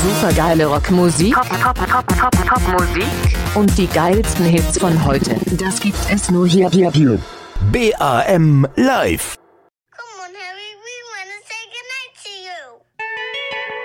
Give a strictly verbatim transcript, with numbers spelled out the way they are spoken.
supergeile Rockmusik, Top, Top, Top, Top, Top Musik und die geilsten Hits von heute. Das gibt es nur hier, hier, hier. B A M Live.